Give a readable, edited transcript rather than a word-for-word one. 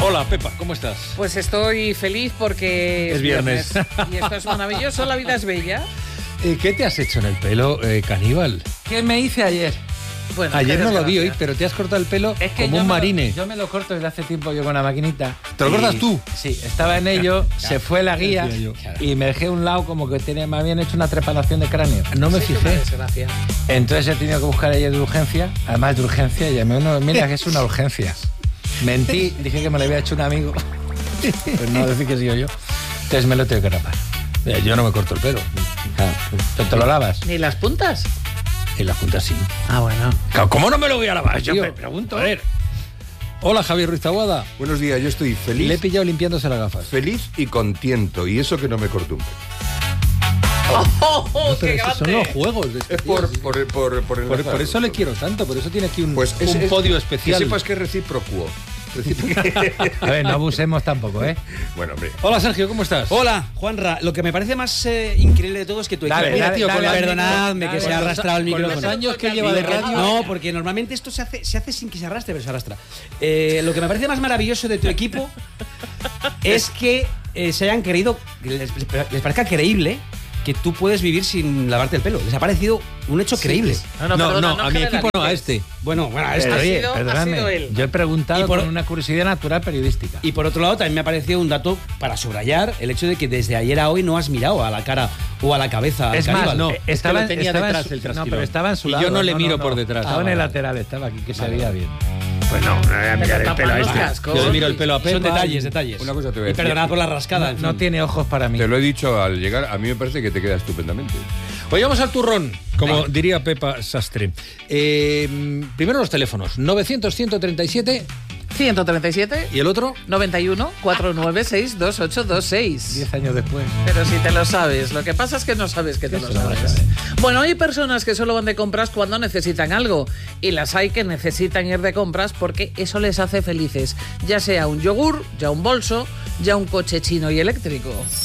Hola, Pepa, ¿cómo estás? Pues estoy feliz porque es viernes. Y esto es maravilloso, la vida es bella. ¿Qué te has hecho en el pelo, caníbal? ¿Qué me hice ayer? Bueno, Ayer no lo vi hoy, gracias. pero te has cortado el pelo como un marine. Yo me lo corto desde hace tiempo yo con la maquinita. ¿Te lo cortas tú? Sí, estaba en ello, se fue la guía decía yo. y me dejé un lado como que me habían hecho una trepanación de cráneo. No me Sí, fijé. qué desgracia. Entonces he tenido que buscar ayer de urgencia, además de urgencia, y llamé uno, mira que es una urgencia. Mentí, dije que me lo había hecho un amigo, pues no decir que sigo yo. Entonces me lo tengo que rapar. Yo no me corto el pelo. ¿Pero te lo lavas? ¿Ni las puntas? En la punta sí. Ah, bueno. ¿Cómo no me lo voy a lavar? Yo tío? me pregunto. A ver. Hola, Javier Ruiz Taboada. Buenos días, yo estoy feliz. Le he pillado limpiándose las gafas. Feliz y contento, y eso que no me corto un pelo. ¡Oh, Pero qué esos son grande! los juegos de este Es tío. por enlazar. Por eso le quiero tanto, por eso tiene aquí un Pues un podio especial. Que sepas que es recíproco. A ver, no abusemos tampoco, ¿eh? Bueno, hombre. Hola, Sergio, ¿cómo estás? Hola, Juanra. Lo que me parece más increíble de todo es que tu equipo... Dale, Mira, dale, tío, dale, perdonadme dale, que se con ha los- arrastrado el Con micrófono. los años que lleva de radio. No, porque normalmente esto se hace sin que se arrastre, pero se arrastra. Lo que me parece más maravilloso de tu equipo es que se hayan querido... Les parezca creíble que tú puedes vivir sin lavarte el pelo. Les ha parecido un hecho creíble. No, perdona, a mi equipo no, a generalices. este. Bueno, a Pero, esto. Ha oye, sido- ha perdóname, sido él. yo he preguntado Y por- con una curiosidad natural periodística. Y por otro lado, también me ha parecido un dato para subrayar el hecho de que desde ayer a hoy no has mirado a la cara o a la cabeza al Es más, caníbal. no, estaba, es que lo tenía estaba detrás en su, el no, trasquilón. pero estaba en su Y lado. yo no le miro por detrás. Estaba en el vale. lateral, estaba aquí, que se Vale, veía vale. bien. Pues no, no voy a mirar el pelo a Los este. cascos. Yo le miro el pelo a Pepa. Son detalles. Una cosa te voy a Y decir. perdonad por la rascada. en No fin. tiene ojos para mí. Te lo he dicho al llegar, a mí me parece que te queda estupendamente. Pues vamos al turrón, como diría Pepa Sastre. Primero los teléfonos. 900-137 137 y el otro. 91 496 2826. 10 años después. Pero si te lo sabes, lo que pasa es que no sabes que te lo sabes. Bueno, hay personas que solo van de compras cuando necesitan algo y las hay que necesitan ir de compras porque eso les hace felices, ya sea un yogur, ya un bolso, ya un coche chino y eléctrico.